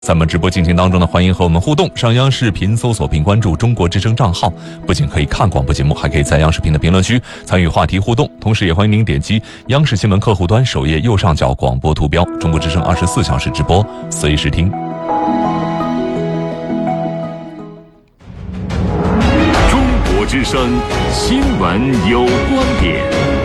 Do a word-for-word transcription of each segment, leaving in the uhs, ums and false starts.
咱们直播进行当中呢，欢迎和我们互动。上央视频搜索并关注中国之声账号，不仅可以看广播节目，还可以在央视频的评论区参与话题互动。同时也欢迎您点击央视新闻客户端首页右上角广播图标，中国之声二十四小时直播，随时听。 中国之声新闻有观点。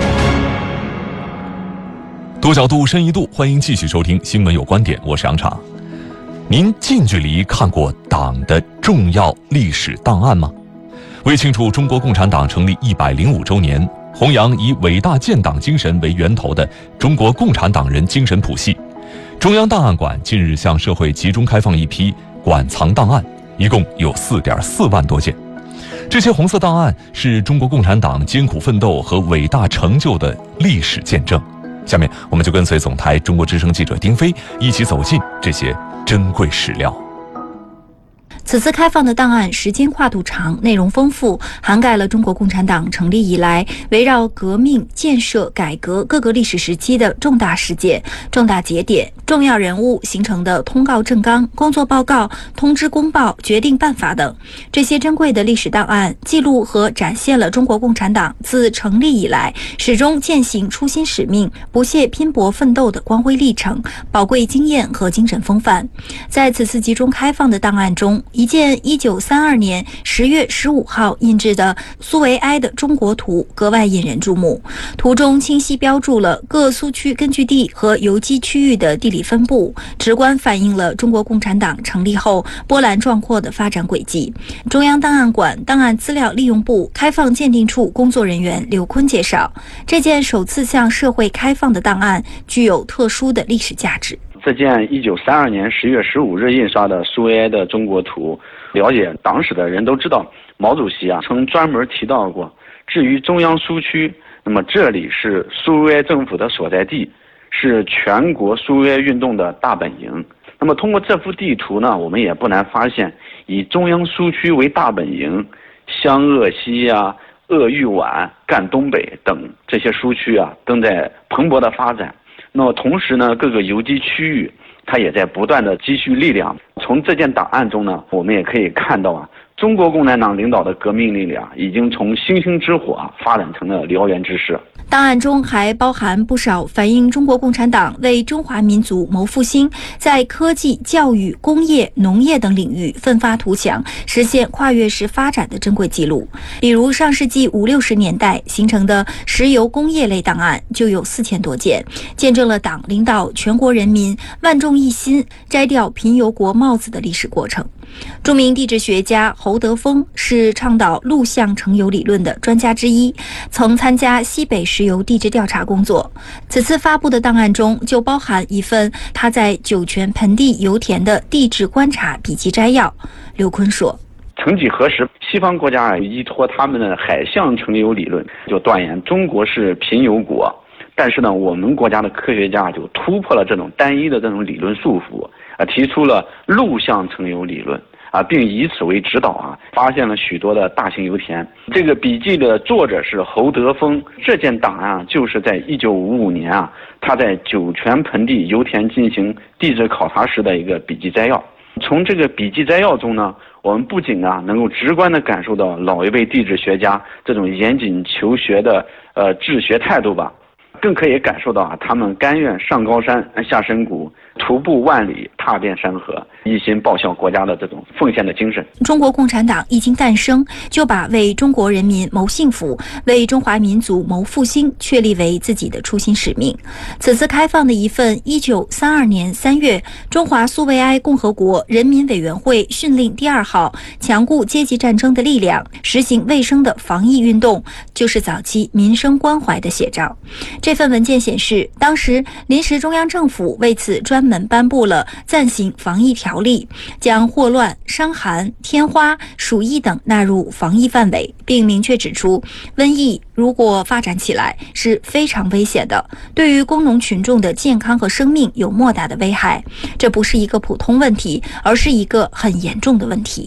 多角度，深一度，欢迎继续收听新闻有观点，我是杨昶。您近距离看过党的重要历史档案吗？为庆祝中国共产党成立一百零五周年，弘扬以伟大建党精神为源头的中国共产党人精神谱系，中央档案馆近日向社会集中开放一批馆藏档案，一共有 四点四万多件。这些红色档案是中国共产党艰苦奋斗和伟大成就的历史见证。下面我们就跟随总台中国之声记者丁飞一起走进这些珍贵史料。 此次开放的档案时间跨度长，内容丰富，涵盖了中国共产党成立以来围绕革命、建设、改革各个历史时期的重大事件、重大节点、重要人物形成的通告政纲、工作报告、通知公报、决定办法等。这些珍贵的历史档案记录和展现了中国共产党自成立以来始终践行初心使命、不懈拼搏奋斗的光辉历程、宝贵经验和精神风范。在此次集中开放的档案中，一件一九三二年十月十五号印制的苏维埃的中国图格外引人注目。图中清晰标注了各苏区根据地和游击区域的地理分布，直观反映了中国共产党成立后波澜壮阔的发展轨迹。中央档案馆档案资料利用部开放鉴定处工作人员刘坤介绍，这件首次向社会开放的档案具有特殊的历史价值。 这件一九三二年十月十五日印刷的苏维埃的中国图，了解党史的人都知道，毛主席啊曾专门提到过，至于中央苏区，那么这里是苏维埃政府的所在地，是全国苏维埃运动的大本营。那么通过这幅地图呢，我们也不难发现，以中央苏区为大本营，湘鄂西啊、鄂豫皖、赣东北等这些苏区啊，正在蓬勃的发展。那么同时呢，各个游击区域它也在不断的积蓄力量。从这件档案中呢，我们也可以看到啊，中国共产党领导的革命力量已经从星星之火啊发展成了燎原之势。 档案中还包含不少反映中国共产党为中华民族谋复兴，在科技、教育、工业、农业等领域奋发图强，实现跨越式发展的珍贵记录。比如上世纪五六十年代形成的石油工业类档案就有四千多件，见证了党领导全国人民万众一心摘掉贫油国帽子的历史过程。著名地质学家侯德峰是倡导陆相成油理论的专家之一，曾参加西北石油地质调查工作。此次发布的档案中就包含一份他在酒泉盆地油田的地质观察笔记摘要。刘坤说， 曾几何时，西方国家依托他们的海相成油理论，就断言中国是贫油国。但是呢，我们国家的科学家就突破了这种单一的这种理论束缚，啊，提出了陆相成油理论，啊，并以此为指导啊，发现了许多的大型油田。这个笔记的作者是侯德峰，这件档案就是在一九五五年啊，他在酒泉盆地油田进行地质考察时的一个笔记摘要。从这个笔记摘要中呢，我们不仅啊能够直观地感受到老一辈地质学家这种严谨求学的呃治学态度吧，更可以感受到啊，他们甘愿上高山下深谷，徒步万里，踏遍山河，一心报效国家的这种奉献的精神。 中国共产党一经诞生，就把为中国人民谋幸福、为中华民族谋复兴确立为自己的初心使命。此次开放的一份一九三二年三月中华苏维埃共和国人民委员会训令第二号强固阶级战争的力量，实行卫生的防疫运动，就是早期民生关怀的写照。这份文件显示，当时临时中央政府为此专门颁布了暂行防疫条例，将霍乱、伤寒、天花、鼠疫等纳入防疫范围，并明确指出，瘟疫如果发展起来是非常危险的，对于工农群众的健康和生命有莫大的危害。这不是一个普通问题，而是一个很严重的问题。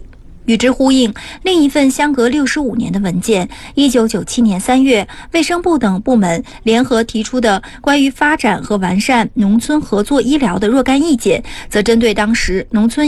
与之呼应，另一份相隔六十五年的文件，一九九七年三月，卫生部等部门联合提出的关于发展和完善农村合作医疗的若干意见，则针对当时农村